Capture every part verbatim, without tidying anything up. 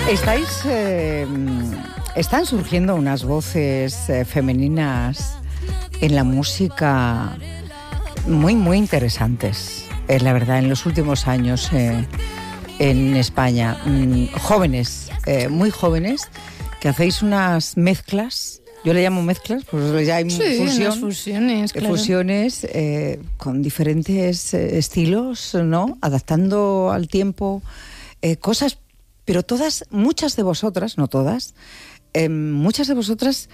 Estáis, eh, están surgiendo unas voces eh, femeninas en la música muy, muy interesantes, eh, la verdad, en los últimos años eh, en España. Mm, jóvenes, eh, muy jóvenes, que hacéis unas mezclas. Yo le llamo mezclas, pues ya hay sí, fusión, unas fusiones, claro. fusiones eh, con diferentes eh, estilos, ¿no? Adaptando al tiempo eh, cosas, pero todas, muchas de vosotras, no todas, eh, muchas de vosotras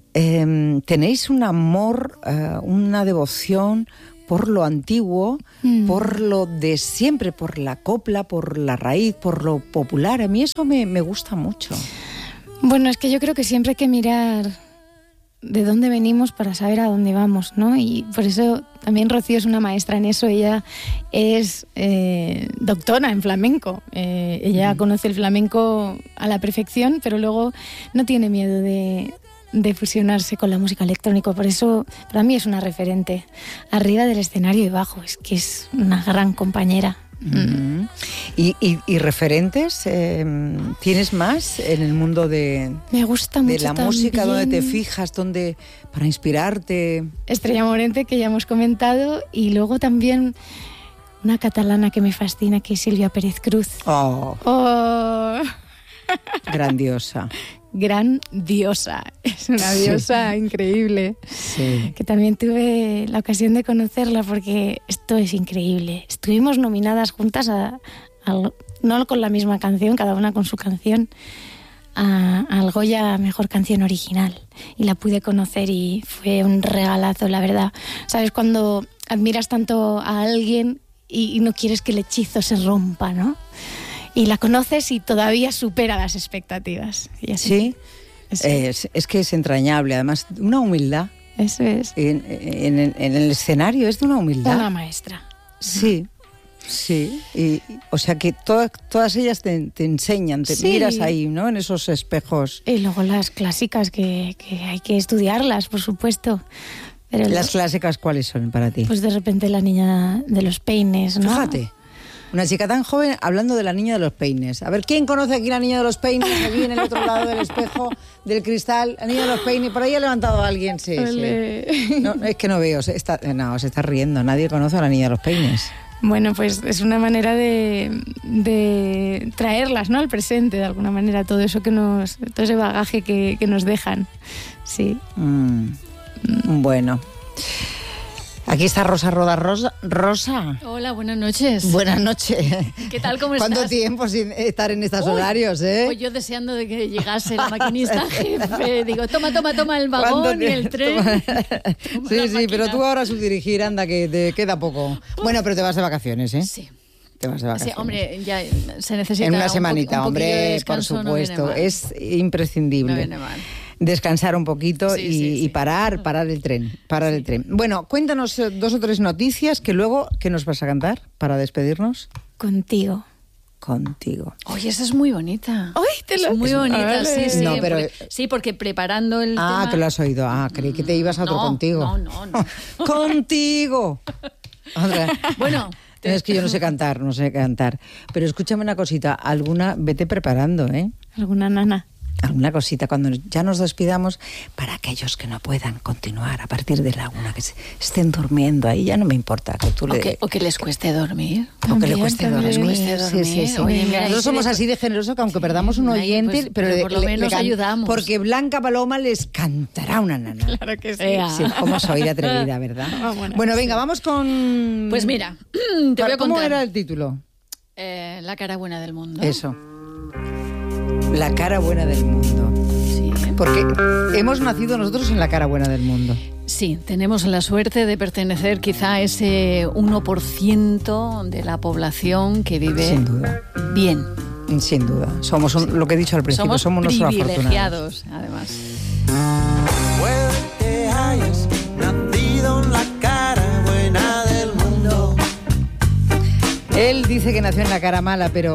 eh, tenéis un amor, eh, una devoción por lo antiguo, mm. por lo de siempre, por la copla, por la raíz, por lo popular. A mí eso me, me gusta mucho. Bueno, es que yo creo que siempre hay que mirar de dónde venimos para saber a dónde vamos, ¿no? Y por eso también Rocío es una maestra en eso. Ella es eh, doctora en flamenco. Eh, ella mm. conoce el flamenco a la perfección, pero luego no tiene miedo de, de fusionarse con la música electrónica. Por eso, para mí es una referente. Arriba del escenario y bajo, es que es una gran compañera. Mm. ¿Y, y, y referentes? Eh, ¿Tienes más en el mundo de, Me gusta mucho de la también. música? ¿Dónde te fijas? ¿Dónde, para inspirarte? Estrella Morente, que ya hemos comentado, y luego también una catalana que me fascina, que es Silvia Pérez Cruz. Oh, oh. Grandiosa. Grandiosa, es una diosa sí. increíble, sí. que también tuve la ocasión de conocerla porque esto es increíble. Estuvimos nominadas juntas, a, a, no con la misma canción, cada una con su canción, a, al Goya Mejor Canción Original, y la pude conocer y fue un regalazo, la verdad. ¿Sabes? Cuando admiras tanto a alguien y, y no quieres que el hechizo se rompa, ¿no? Y la conoces y todavía supera las expectativas. Y así. Sí, es, es que es entrañable. Además, una humildad. Eso es. En, en, en el escenario es de una humildad. Una maestra. Sí, sí. Y, o sea que to, todas ellas te, te enseñan, te sí. miras ahí, ¿no? En esos espejos. Y luego las clásicas, que, que hay que estudiarlas, por supuesto. Pero ¿Las los, clásicas cuáles son para ti? Pues de repente La Niña de los Peines, ¿no? Fíjate. Una chica tan joven hablando de La Niña de los Peines. A ver, ¿quién conoce aquí La Niña de los Peines? Aquí en el otro lado del espejo, del cristal. La Niña de los Peines. Por ahí ha levantado a alguien, sí, sí. No, es que no veo, se está, no, se está riendo. Nadie conoce a La Niña de los Peines. Bueno, pues es una manera de, de traerlas, ¿no? Al presente, de alguna manera, todo eso que nos, todo ese bagaje que, que nos dejan. Sí. Mm, bueno. Aquí está Rosa Roda. Rosa. Rosa. Hola, buenas noches. Buenas noches. ¿Qué tal? ¿Cómo estás? ¿Cuánto tiempo sin estar en estos Uy, horarios, eh? Pues yo deseando de que llegase la maquinista jefe. Digo, toma, toma, toma el vagón y el tren. Toma sí, sí, máquina. Pero tú ahora subdirigir, anda, que te queda poco. Uf. Bueno, pero te vas de vacaciones, ¿eh? Sí. Te vas de vacaciones. Sí, hombre, ya se necesita en una un semanita, un hombre, de descanso, por supuesto. No es imprescindible. No viene mal. Descansar un poquito sí, y, sí, sí. y parar, parar el tren, parar sí. el tren. Bueno, cuéntanos dos o tres noticias que luego, ¿qué nos vas a cantar para despedirnos? Contigo. Contigo. Oye, esa es muy bonita. Ay, te lo es muy bonita, vale. sí, sí. No, pero... porque, sí, porque preparando el Ah, tema... que lo has oído. Ah, creí que te ibas a otro no, contigo. No, no, no. ¡Contigo! Otra. Bueno... Te... Es que yo no sé cantar, no sé cantar. Pero escúchame una cosita, alguna, vete preparando, ¿eh? Alguna nana. Alguna cosita cuando ya nos despidamos, para aquellos que no puedan continuar a partir de la una, que se estén durmiendo ahí, ya no me importa que tú o le... Que, o que les cueste dormir. O que le cueste dormir. Les cueste dormir. Sí, sí, sí. Oye, mira, nosotros somos así de generosos que aunque perdamos un oyente, Ay, pues, pero, pero por lo le, menos le can... ayudamos. Porque Blanca Paloma les cantará una nana. Claro que sí. Sí, como soy de atrevida, ¿verdad? Ah, bueno, bueno, venga, sí. vamos con... Pues mira, te voy a contar. ¿Cómo era el título? Eh, la cara buena del mundo. Eso. La cara buena del mundo. Sí. Porque hemos nacido nosotros en la cara buena del mundo. Sí, tenemos la suerte de pertenecer quizá a ese uno por ciento de la población que vive Sin duda. bien. Sin duda. Somos un, lo que he dicho al principio, somos, somos unos privilegiados, además. Puede que hayas nacido en la cara buena del mundo. Él dice que nació en la cara mala, pero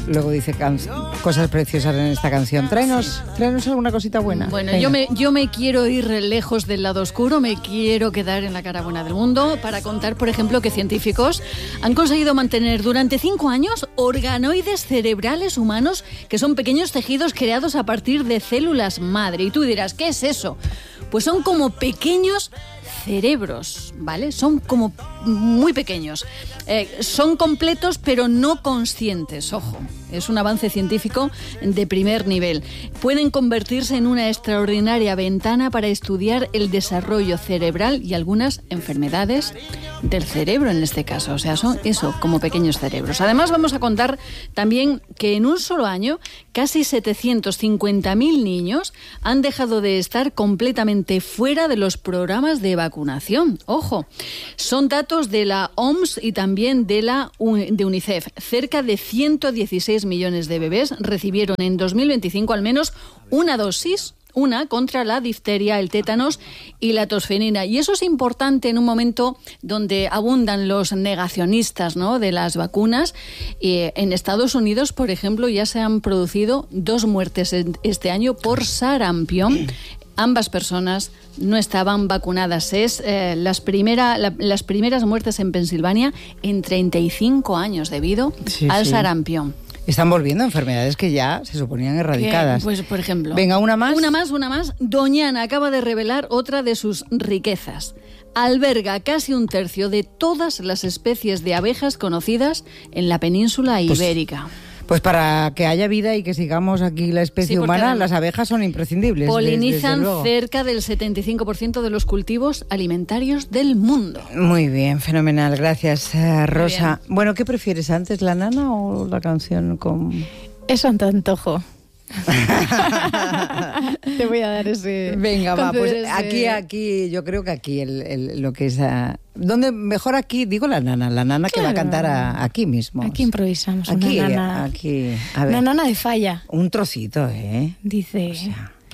luego dice can- cosas preciosas en esta canción. Tráenos, tráenos alguna cosita buena. Bueno, yo me, yo me quiero ir lejos del lado oscuro, me quiero quedar en la cara buena del mundo para contar, por ejemplo, que científicos han conseguido mantener durante cinco años organoides cerebrales humanos que son pequeños tejidos creados a partir de células madre. Y tú dirás, ¿qué es eso? Pues son como pequeños cerebros, ¿vale? Son como muy pequeños. Eh, son completos pero no conscientes, ojo. Es un avance científico de primer nivel. Pueden convertirse en una extraordinaria ventana para estudiar el desarrollo cerebral y algunas enfermedades del cerebro en este caso. O sea, son eso, como pequeños cerebros. Además, vamos a contar también que en un solo año casi setecientos cincuenta mil niños han dejado de estar completamente fuera de los programas de vacunación. Ojo, son datos de la O M S y también de la de UNICEF. Cerca de ciento dieciséis millones de bebés recibieron en dos mil veinticinco al menos una dosis, una contra la difteria, el tétanos y la tosferina. Y eso es importante en un momento donde abundan los negacionistas, ¿no?, de las vacunas. Y en Estados Unidos, por ejemplo, ya se han producido dos muertes este año por sarampión. Ambas personas no estaban vacunadas. Es eh, las, primera, la, las primeras muertes en Pensilvania en treinta y cinco años debido sí, al sí. sarampión. Están volviendo enfermedades que ya se suponían erradicadas. Que, pues, por ejemplo. Venga, una más. Una más, una más. Doñana acaba de revelar otra de sus riquezas. Alberga casi un tercio de todas las especies de abejas conocidas en la península Pues, ibérica. Pues para que haya vida y que sigamos aquí la especie Sí, porque humana, además las abejas son imprescindibles. Polinizan desde luego. cerca del setenta y cinco por ciento de los cultivos alimentarios del mundo. Muy bien, fenomenal. Gracias, eh, Rosa. bien. Bueno, ¿qué prefieres, antes la nana o la canción con...? Eso ante antojo. Te voy a dar ese... Venga, va, pues conceder ese- aquí, aquí, yo creo que aquí el, el- lo que es... ah, ¿dónde mejor aquí? Digo la nana, la nana que va a Claro. cantar a- aquí mismo. Aquí improvisamos. Aquí, una nana, aquí, a ver. una nana de falla. Un trocito, ¿eh? Dice... O sea,